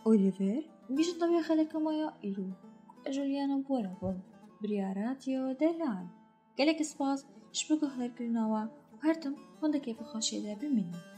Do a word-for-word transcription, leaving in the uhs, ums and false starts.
ئۆلیڤێر بیژ دەبێ خەلەکەمەیە ئیرو ئەژولیانە بۆرە بۆ بریاراتیەوە دەرلاان گەلێک سپاس شبکە هەڵەرکردنەوە و هەرتم هەندێکی بەخۆشیێدا بمینی